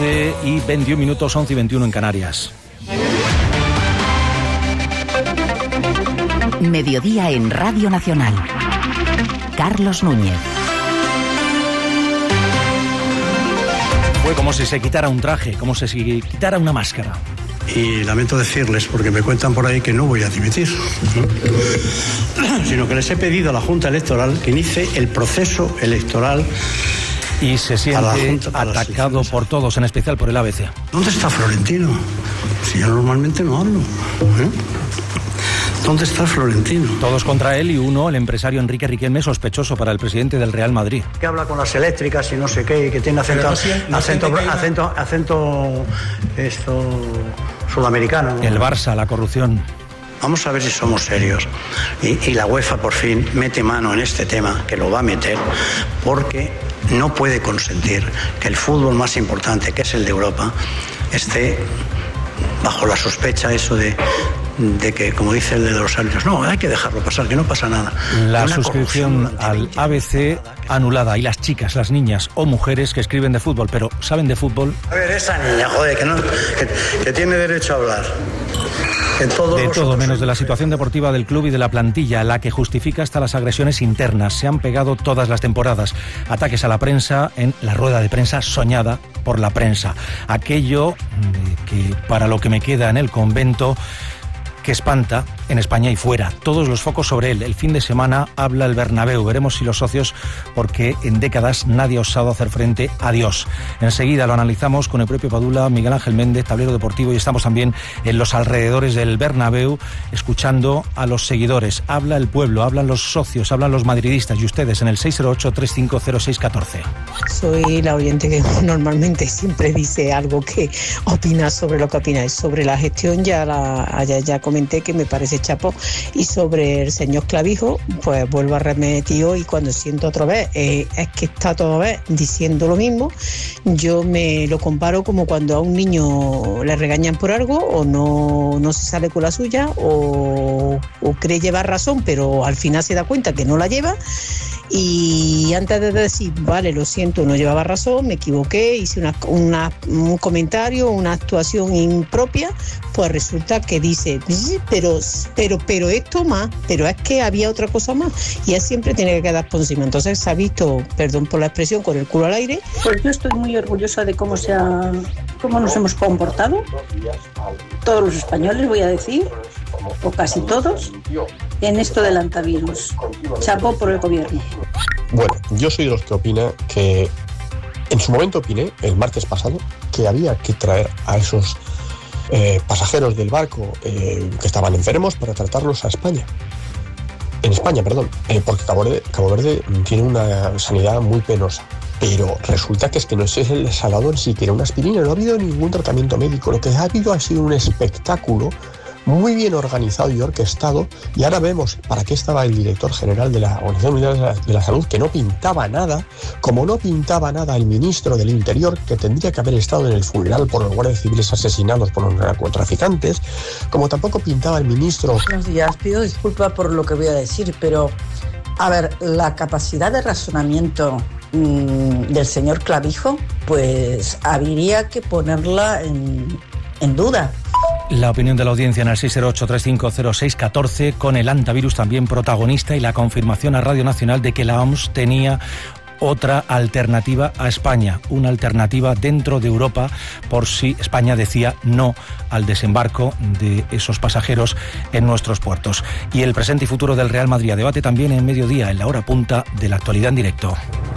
11:21, 11:21 en Canarias. Mediodía en Radio Nacional. Carlos Núñez. Fue como si se quitara un traje, como si se quitara una máscara. Y lamento decirles, porque me cuentan por ahí que no voy a dimitir, sino que les he pedido a la Junta Electoral que inicie el proceso electoral. Y se siente atacado por todos, en especial por el ABC. ¿Dónde está Florentino? Si yo normalmente no hablo. ¿Dónde está Florentino? Todos contra él y uno, el empresario Enrique Riquelme, sospechoso para el presidente del Real Madrid. Que habla con las eléctricas y no sé qué, y que tiene acento sudamericano. El Barça, la corrupción. Vamos a ver si somos serios. Y la UEFA por fin mete mano en este tema, que lo va a meter, porque no puede consentir que el fútbol más importante, que es el de Europa, esté bajo la sospecha eso de que, como dice el de los árbitros, no, hay que dejarlo pasar, que no pasa nada. La suscripción al ABC anulada. Y las chicas, las niñas o mujeres que escriben de fútbol, pero ¿saben de fútbol? A ver, esa niña, joder, que tiene derecho a hablar. De todo menos de la situación deportiva del club y de la plantilla, la que justifica hasta las agresiones internas. Se han pegado todas las temporadas. Ataques a la prensa en la rueda de prensa soñada por la prensa. Aquello que, para lo que me queda en el convento, que espanta en España y fuera. Todos los focos sobre él. El fin de semana habla el Bernabéu. Veremos si los socios, porque en décadas nadie ha osado hacer frente a Dios. Enseguida lo analizamos con el propio Padula, Miguel Ángel Méndez, Tablero Deportivo, y estamos también en los alrededores del Bernabéu escuchando a los seguidores. Habla el pueblo, hablan los socios, hablan los madridistas y ustedes en el 608-350-614. Soy la oyente que normalmente siempre dice algo que opina sobre lo que opináis. Sobre la gestión ya comenté que me parece chapo, y sobre el señor Clavijo pues vuelvo a remitir, y cuando siento otra vez es que está toda vez diciendo lo mismo. Yo me lo comparo como cuando a un niño le regañan por algo o no se sale con la suya o cree llevar razón pero al final se da cuenta que no la lleva, y antes de decir vale, lo siento, no llevaba razón, me equivoqué, hice un comentario, una actuación impropia, pues resulta que dice pero esto más, pero es que había otra cosa más, y él siempre tiene que quedar por encima. Entonces se ha visto, perdón por la expresión, con el culo al aire. Pues yo estoy muy orgullosa de cómo nos hemos comportado todos los españoles, voy a decir, o casi todos, en esto del antivirus. Chapó por el gobierno. Bueno, yo soy de los que opina que, en su momento opiné, el martes pasado, que había que traer a esos pasajeros del barco que estaban enfermos para tratarlos a España. En España, perdón, porque Cabo Verde tiene una sanidad muy penosa. Pero resulta que no se les ha dado ni siquiera una aspirina, no ha habido ningún tratamiento médico. Lo que ha habido ha sido un espectáculo muy bien organizado y orquestado, y ahora vemos para qué estaba el director general de la Organización Mundial de la Salud, que no pintaba nada, como no pintaba nada el ministro del Interior, que tendría que haber estado en el funeral por los guardias civiles asesinados por los narcotraficantes, como tampoco pintaba el ministro... Buenos días, pido disculpas por lo que voy a decir, pero a ver, la capacidad de razonamiento del señor Clavijo, pues habría que ponerla en duda. La opinión de la audiencia en el 608-350-614, con el antivirus también protagonista, y la confirmación a Radio Nacional de que la OMS tenía otra alternativa a España, una alternativa dentro de Europa por si España decía no al desembarco de esos pasajeros en nuestros puertos. Y el presente y futuro del Real Madrid a debate también en Mediodía, en la hora punta de la actualidad en directo.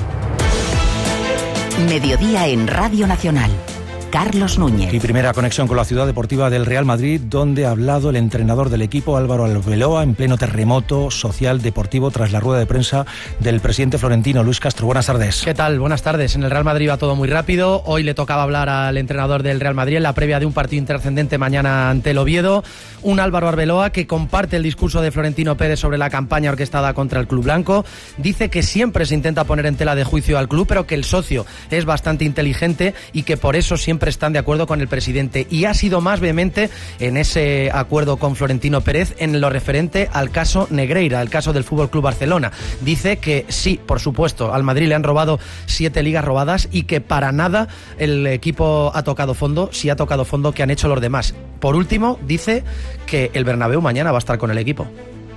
Mediodía en Radio Nacional. Carlos Núñez. Y primera conexión con la ciudad deportiva del Real Madrid, donde ha hablado el entrenador del equipo, Álvaro Arbeloa, en pleno terremoto social deportivo tras la rueda de prensa del presidente florentino, Luis Castro. Buenas tardes. ¿Qué tal? Buenas tardes. En el Real Madrid va todo muy rápido. Hoy le tocaba hablar al entrenador del Real Madrid en la previa de un partido intrascendente mañana ante el Oviedo. Un Álvaro Arbeloa que comparte el discurso de Florentino Pérez sobre la campaña orquestada contra el club blanco. Dice que siempre se intenta poner en tela de juicio al club, pero que el socio es bastante inteligente y que por eso siempre siempre están de acuerdo con el presidente, y ha sido más vehemente en ese acuerdo con Florentino Pérez en lo referente al caso Negreira, el caso del Fútbol Club Barcelona. Dice que sí, por supuesto, al Madrid le han robado 7 ligas robadas y que para nada el equipo ha tocado fondo, sí ha tocado fondo que han hecho los demás. Por último, dice que el Bernabéu mañana va a estar con el equipo.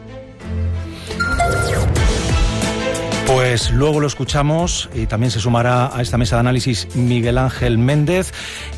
Pues luego lo escuchamos y también se sumará a esta mesa de análisis Miguel Ángel Méndez.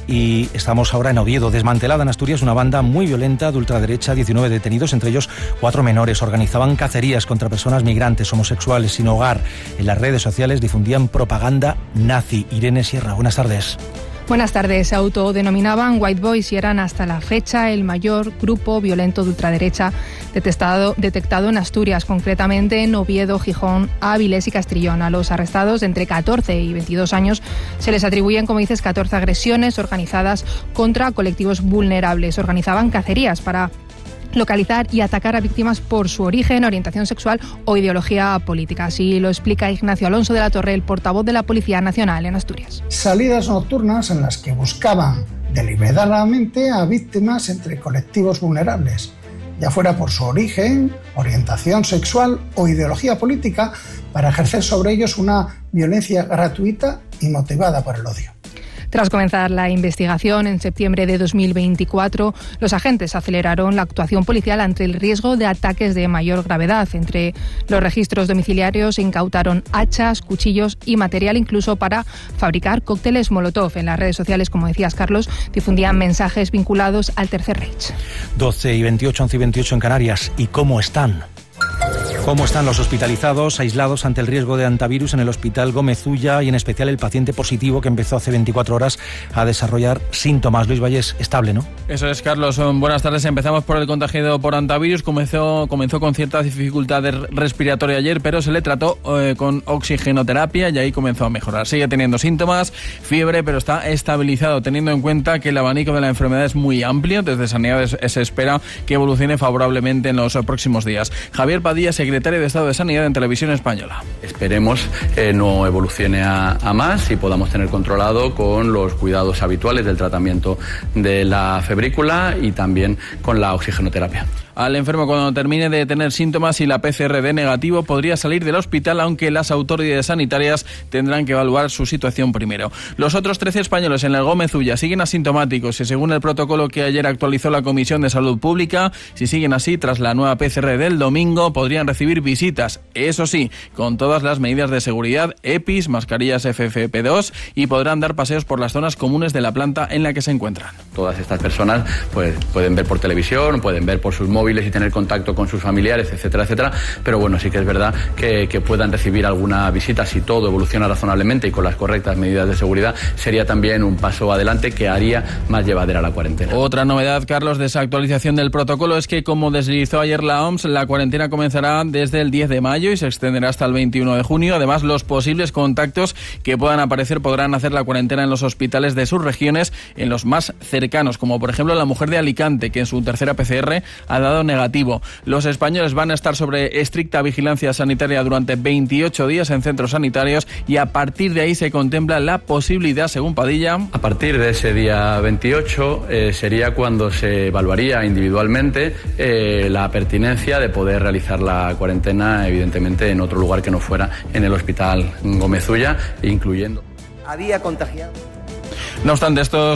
Y estamos ahora en Oviedo. Desmantelada en Asturias una banda muy violenta de ultraderecha, 19 detenidos, entre ellos 4 menores. Organizaban cacerías contra personas migrantes, homosexuales, sin hogar. En las redes sociales difundían propaganda nazi. Irene Sierra, buenas tardes. Buenas tardes. Se autodenominaban White Boys y eran hasta la fecha el mayor grupo violento de ultraderecha detectado en Asturias, concretamente en Oviedo, Gijón, Áviles y Castrillón. A los arrestados de entre 14 y 22 años se les atribuyen, como dices, 14 agresiones organizadas contra colectivos vulnerables. Organizaban cacerías para localizar y atacar a víctimas por su origen, orientación sexual o ideología política. Así lo explica Ignacio Alonso de la Torre, el portavoz de la Policía Nacional en Asturias. Salidas nocturnas en las que buscaban deliberadamente a víctimas entre colectivos vulnerables, ya fuera por su origen, orientación sexual o ideología política, para ejercer sobre ellos una violencia gratuita y motivada por el odio. Tras comenzar la investigación en septiembre de 2024, los agentes aceleraron la actuación policial ante el riesgo de ataques de mayor gravedad. Entre los registros domiciliarios se incautaron hachas, cuchillos y material incluso para fabricar cócteles Molotov. En las redes sociales, como decías, Carlos, difundían mensajes vinculados al Tercer Reich. 12 y 28, 11 y 28 en Canarias. ¿Y cómo están? ¿Cómo están los hospitalizados, aislados ante el riesgo de hantavirus en el Hospital Gómez Ulla y en especial el paciente positivo que empezó hace 24 horas a desarrollar síntomas? Luis Vallés, estable, ¿no? Eso es, Carlos. Buenas tardes. Empezamos por el contagiado por hantavirus. Comenzó con cierta dificultad respiratoria ayer, pero se le trató con oxigenoterapia y ahí comenzó a mejorar. Sigue teniendo síntomas, fiebre, pero está estabilizado, teniendo en cuenta que el abanico de la enfermedad es muy amplio. Desde Sanidad se espera que evolucione favorablemente en los próximos días. Javier Padilla, secretario de Estado de Sanidad en Televisión Española. Esperemos no evolucione a más y podamos tener controlado con los cuidados habituales del tratamiento de la febrícula y también con la oxigenoterapia. Al enfermo, cuando termine de tener síntomas y la PCR dé negativo, podría salir del hospital, aunque las autoridades sanitarias tendrán que evaluar su situación primero. Los otros 13 españoles en el Gómez Ulla siguen asintomáticos y, según el protocolo que ayer actualizó la Comisión de Salud Pública, si siguen así, tras la nueva PCR del domingo, podrían recibir visitas, eso sí, con todas las medidas de seguridad, EPIs, mascarillas FFP2, y podrán dar paseos por las zonas comunes de la planta en la que se encuentran. Todas estas personas pues pueden ver por televisión, pueden ver por sus móviles y tener contacto con sus familiares, etcétera, etcétera, pero bueno, sí que es verdad que puedan recibir alguna visita. Si todo evoluciona razonablemente y con las correctas medidas de seguridad, sería también un paso adelante que haría más llevadera la cuarentena. Otra novedad, Carlos, de esa actualización del protocolo es que, como deslizó ayer la OMS, la cuarentena comenzará desde el 10 de mayo y se extenderá hasta el 21 de junio. Además, los posibles contactos que puedan aparecer podrán hacer la cuarentena en los hospitales de sus regiones, en los más cercanos, como por ejemplo la mujer de Alicante, que en su tercera PCR ha dado negativo. Los españoles van a estar sobre estricta vigilancia sanitaria durante 28 días en centros sanitarios y a partir de ahí se contempla la posibilidad, según Padilla. A partir de ese día 28 sería cuando se evaluaría individualmente la pertinencia de poder realizar la cuarentena, evidentemente en otro lugar que no fuera en el Hospital Gómez Ulla, incluyendo. Había contagiado. No obstante, esto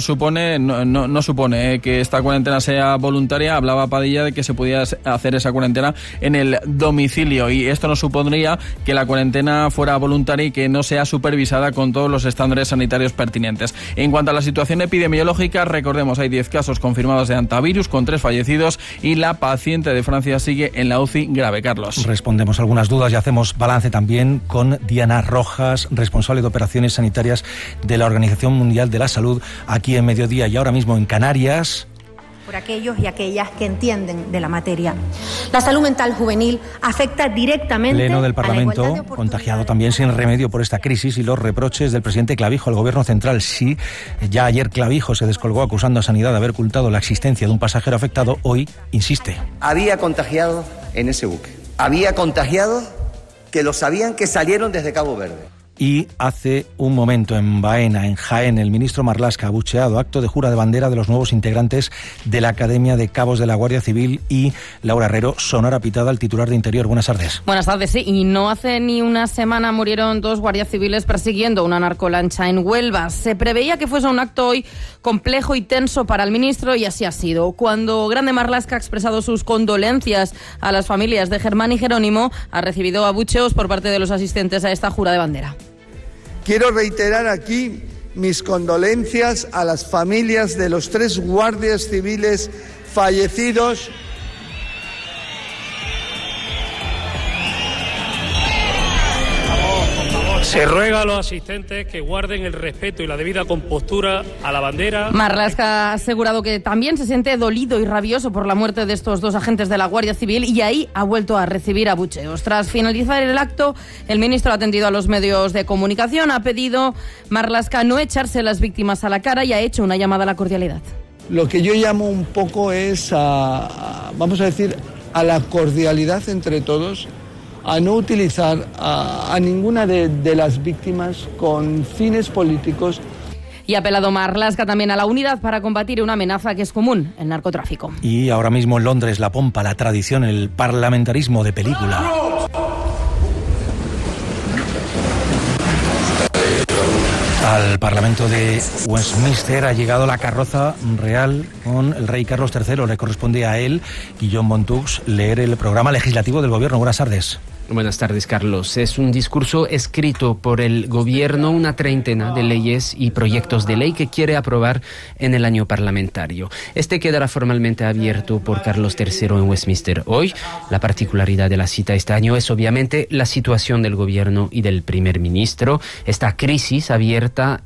no supone que esta cuarentena sea voluntaria. Hablaba Padilla de que se podía hacer esa cuarentena en el domicilio y esto no supondría que la cuarentena fuera voluntaria y que no sea supervisada con todos los estándares sanitarios pertinentes. En cuanto a la situación epidemiológica, recordemos, hay 10 casos confirmados de hantavirus con 3 fallecidos y la paciente de Francia sigue en la UCI grave. Carlos. Respondemos algunas dudas y hacemos balance también con Diana Rojas, responsable de operaciones sanitarias de la Organización Mundial de la Salud, aquí en Mediodía y ahora mismo en Canarias. Por aquellos y aquellas que entienden de la materia. La salud mental juvenil afecta directamente Pleno del Parlamento, contagiado también sin remedio por esta crisis y los reproches del presidente Clavijo al Gobierno central. Sí, ya ayer Clavijo se descolgó acusando a Sanidad de haber ocultado la existencia de un pasajero afectado. Hoy insiste. Había contagiado en ese buque. Había contagiado que lo sabían, que salieron desde Cabo Verde. Y hace un momento en Baena, en Jaén, el ministro Marlaska ha abucheado acto de jura de bandera de los nuevos integrantes de la Academia de Cabos de la Guardia Civil. Y Laura Herrero, sonora pitada al titular de Interior. Buenas tardes. Buenas tardes, sí. Y no hace ni una semana murieron 2 guardias civiles persiguiendo una narcolancha en Huelva. Se preveía que fuese un acto hoy complejo y tenso para el ministro y así ha sido. Cuando Grande Marlaska ha expresado sus condolencias a las familias de Germán y Jerónimo, ha recibido abucheos por parte de los asistentes a esta jura de bandera. Quiero reiterar aquí mis condolencias a las familias de los 3 guardias civiles fallecidos. Se ruega a los asistentes que guarden el respeto y la debida compostura a la bandera. Marlaska ha asegurado que también se siente dolido y rabioso por la muerte de estos 2 agentes de la Guardia Civil y ahí ha vuelto a recibir abucheos. Tras finalizar el acto, el ministro ha atendido a los medios de comunicación, ha pedido Marlaska no echarse las víctimas a la cara y ha hecho una llamada a la cordialidad. Lo que yo llamo un poco es vamos a decir, a la cordialidad entre todos, a no utilizar a ninguna de las víctimas con fines políticos. Y ha apelado Marlaska también a la unidad para combatir una amenaza que es común, el narcotráfico. Y ahora mismo en Londres, la pompa, la tradición, el parlamentarismo de película. Al Parlamento de Westminster ha llegado la carroza real con el rey Carlos III. Le corresponde a él, Guillaume Montux, leer el programa legislativo del gobierno. Buenas tardes. Buenas tardes, Carlos. Es un discurso escrito por el gobierno, una treintena de leyes y proyectos de ley que quiere aprobar en el año parlamentario. Este quedará formalmente abierto por Carlos III en Westminster hoy. La particularidad de la cita este año es obviamente la situación del gobierno y del primer ministro. Esta crisis abierta